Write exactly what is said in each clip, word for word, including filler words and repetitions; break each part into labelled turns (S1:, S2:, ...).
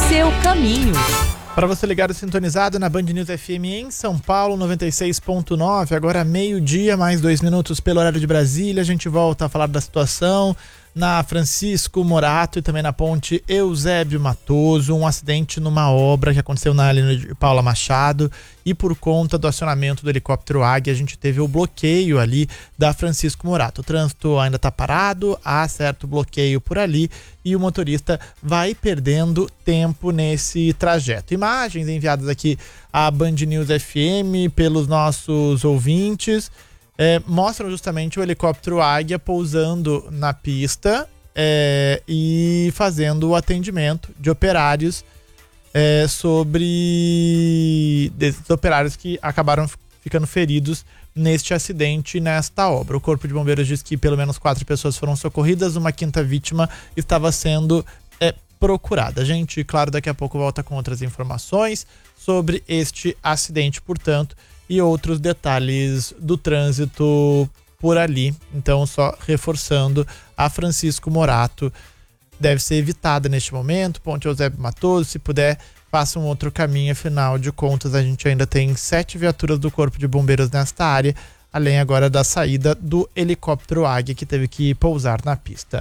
S1: seu caminho.
S2: Para você ligado sintonizado na Band News F M em São Paulo, noventa e seis ponto nove, agora meio-dia, mais dois minutos pelo horário de Brasília. A gente volta a falar da situação na Francisco Morato e também na ponte Eusébio Matoso, um acidente numa obra que aconteceu na linha de Paula Machado, e por conta do acionamento do helicóptero Águia, a gente teve o bloqueio ali da Francisco Morato. O trânsito ainda está parado, há certo bloqueio por ali e o motorista vai perdendo tempo nesse trajeto. Imagens enviadas aqui à Band News F M pelos nossos ouvintes É, mostram justamente o helicóptero Águia pousando na pista é, e fazendo o atendimento de operários é, sobre desses operários que acabaram ficando feridos neste acidente, nesta obra. O Corpo de Bombeiros diz que pelo menos quatro pessoas foram socorridas, uma quinta vítima estava sendo é, procurada. A gente, claro, daqui a pouco volta com outras informações sobre este acidente, portanto, e outros detalhes do trânsito por ali. Então, só reforçando, a Francisco Morato deve ser evitada neste momento. Ponte Eusébio Matoso, se puder, faça um outro caminho. Afinal de contas, a gente ainda tem sete viaturas do Corpo de Bombeiros nesta área, além agora da saída do helicóptero Águia, que teve que pousar na pista.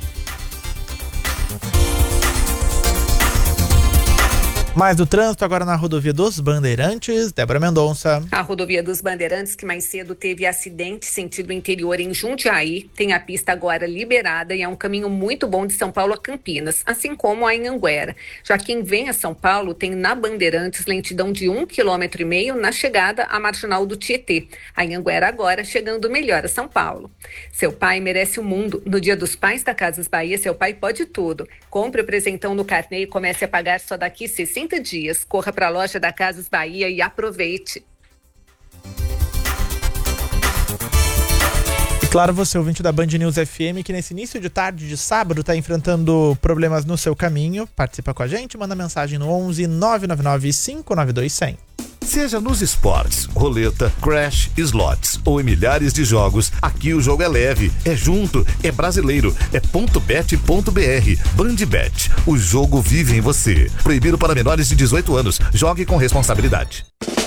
S2: Mais do trânsito agora na rodovia dos Bandeirantes, Débora Mendonça.
S3: A rodovia dos Bandeirantes, que mais cedo teve acidente sentido interior em Jundiaí, tem a pista agora liberada e é um caminho muito bom de São Paulo a Campinas, assim como a Anhanguera. Já quem vem a São Paulo tem na Bandeirantes lentidão de um quilômetro e meio na chegada à marginal do Tietê. A Anhanguera agora chegando melhor a São Paulo. Seu pai merece o mundo. No Dia dos Pais da Casas Bahia, seu pai pode tudo. Compre o presentão no carnê e comece a pagar só daqui sessenta dias. Corra para a loja da Casas Bahia e aproveite.
S2: E claro, você, ouvinte da Band News F M, que nesse início de tarde de sábado está enfrentando problemas no seu caminho, participa com a gente, manda mensagem no onze nove nove nove cinco nove dois zero zero.
S4: Seja nos esportes, roleta, crash, slots ou em milhares de jogos, aqui o jogo é leve, é junto, é brasileiro, é ponto bet ponto b r. Bandbet, o jogo vive em você. Proibido para menores de dezoito anos. Jogue com responsabilidade.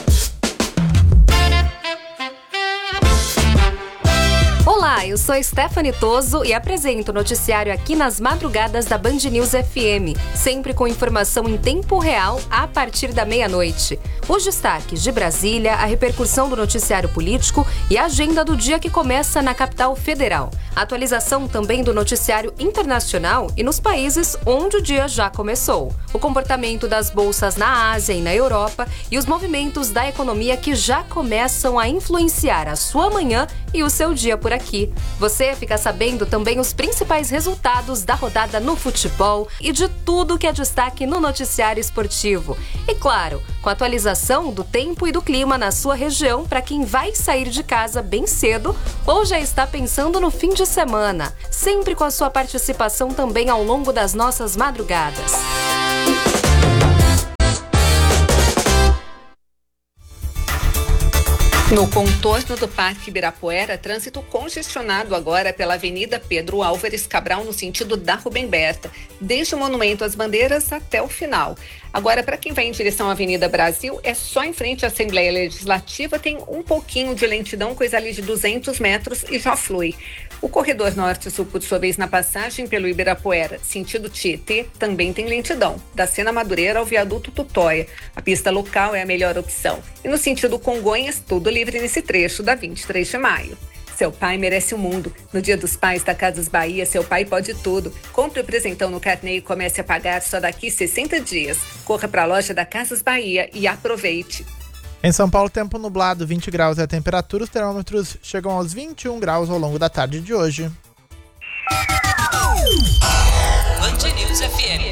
S5: Olá, eu sou Stephanie Toso e apresento o noticiário aqui nas madrugadas da Band News F M, sempre com informação em tempo real a partir da meia-noite. Os destaques de Brasília, a repercussão do noticiário político e a agenda do dia que começa na capital federal. Atualização também do noticiário internacional e nos países onde o dia já começou. O comportamento das bolsas na Ásia e na Europa e os movimentos da economia que já começam a influenciar a sua manhã e o seu dia por aqui. Você fica sabendo também os principais resultados da rodada no futebol e de tudo que é destaque no noticiário esportivo. E claro, com a atualização do tempo e do clima na sua região para quem vai sair de casa bem cedo ou já está pensando no fim de semana. Sempre com a sua participação também ao longo das nossas madrugadas.
S3: No contorno do Parque Ibirapuera, trânsito congestionado agora pela Avenida Pedro Álvares Cabral no sentido da Rubem Berta, desde o Monumento às Bandeiras até o final. Agora, para quem vai em direção à Avenida Brasil, é só em frente à Assembleia Legislativa, tem um pouquinho de lentidão, coisa ali de duzentos metros e já flui. O corredor norte-sul, por sua vez, na passagem pelo Ibirapuera, sentido Tietê, também tem lentidão, da Sena Madureira ao viaduto Tutóia. A pista local é a melhor opção. E no sentido Congonhas, tudo livre nesse trecho da vinte e três de maio. Seu pai merece o mundo. No Dia dos Pais da Casas Bahia, seu pai pode tudo. Compre o presentão no carnê e comece a pagar só daqui sessenta dias. Corra para a loja da Casas Bahia e aproveite.
S2: Em São Paulo, tempo nublado, vinte graus é a temperatura. Os termômetros chegam aos vinte e um graus ao longo da tarde de hoje.
S1: Band News F M.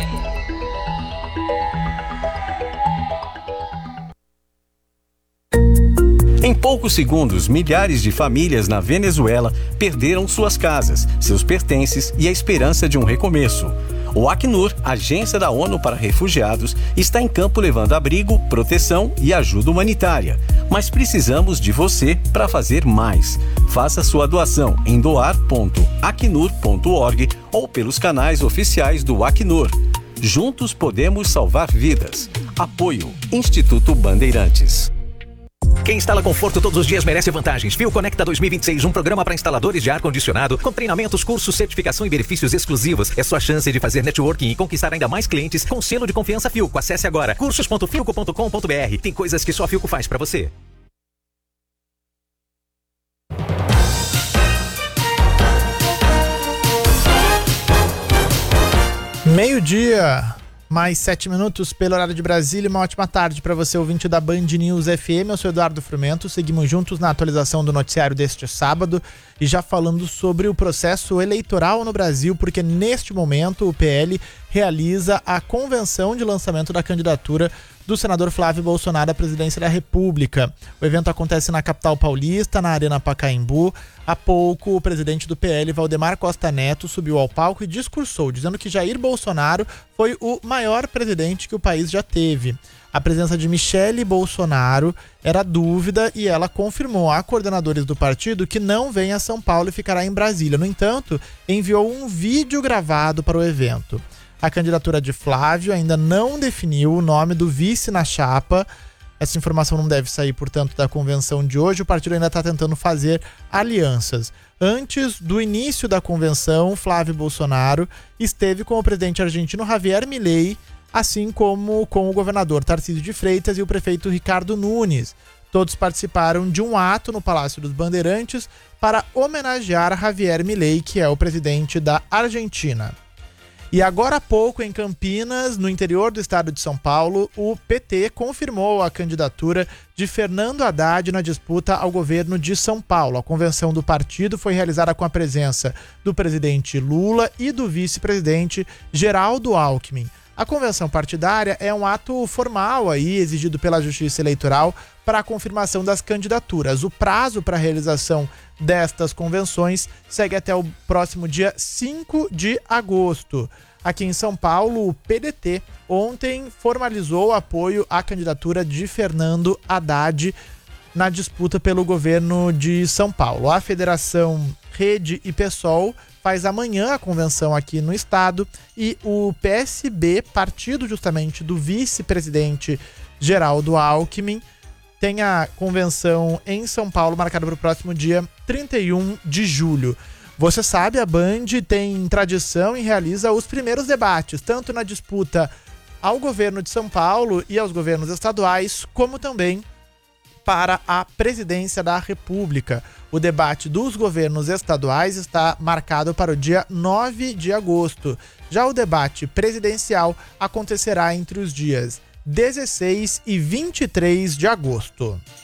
S6: Em poucos segundos, milhares de famílias na Venezuela perderam suas casas, seus pertences e a esperança de um recomeço. O Acnur, agência da ONU para refugiados, está em campo levando abrigo, proteção e ajuda humanitária. Mas precisamos de você para fazer mais. Faça sua doação em doar ponto acnur ponto org ou pelos canais oficiais do Acnur. Juntos podemos salvar vidas. Apoio Instituto Bandeirantes.
S7: Quem instala conforto todos os dias merece vantagens. Fio Conecta dois mil e vinte e seis, um programa para instaladores de ar-condicionado, com treinamentos, cursos, certificação e benefícios exclusivos. É sua chance de fazer networking e conquistar ainda mais clientes com selo de confiança Filco. Acesse agora cursos ponto filco ponto com ponto br. Tem coisas que só a Filco faz para você.
S2: Meio-dia, mais sete minutos pelo horário de Brasília. Uma ótima tarde para você, ouvinte da Band News F M. Eu sou Eduardo Frumento. Seguimos juntos na atualização do noticiário deste sábado e já falando sobre o processo eleitoral no Brasil, porque neste momento o P L realiza a convenção de lançamento da candidatura do senador Flávio Bolsonaro à presidência da República. O evento acontece na capital paulista, na Arena Pacaembu. Há pouco, o presidente do P L, Valdemar Costa Neto, subiu ao palco e discursou, dizendo que Jair Bolsonaro foi o maior presidente que o país já teve. A presença de Michele Bolsonaro era dúvida e ela confirmou a coordenadores do partido que não vem a São Paulo e ficará em Brasília. No entanto, enviou um vídeo gravado para o evento. A candidatura de Flávio ainda não definiu o nome do vice na chapa. Essa informação não deve sair, portanto, da convenção de hoje. O partido ainda está tentando fazer alianças. Antes do início da convenção, Flávio Bolsonaro esteve com o presidente argentino Javier Milei, assim como com o governador Tarcísio de Freitas e o prefeito Ricardo Nunes. Todos participaram de um ato no Palácio dos Bandeirantes para homenagear Javier Milei, que é o presidente da Argentina. E agora há pouco, em Campinas, no interior do estado de São Paulo, o P T confirmou a candidatura de Fernando Haddad na disputa ao governo de São Paulo. A convenção do partido foi realizada com a presença do presidente Lula e do vice-presidente Geraldo Alckmin. A convenção partidária é um ato formal aí, exigido pela Justiça Eleitoral para a confirmação das candidaturas. O prazo para a realização destas convenções segue até o próximo dia cinco de agosto. Aqui em São Paulo, o P D T ontem formalizou o apoio à candidatura de Fernando Haddad na disputa pelo governo de São Paulo. A Federação Rede e PSOL faz amanhã a convenção aqui no estado e o P S B, partido justamente do vice-presidente Geraldo Alckmin, tem a convenção em São Paulo marcada para o próximo dia trinta e um de julho. Você sabe, a Band tem tradição e realiza os primeiros debates, tanto na disputa ao governo de São Paulo e aos governos estaduais, como também para a presidência da República. O debate dos governos estaduais está marcado para o dia nove de agosto. Já o debate presidencial acontecerá entre os dias dezesseis e vinte e três de agosto.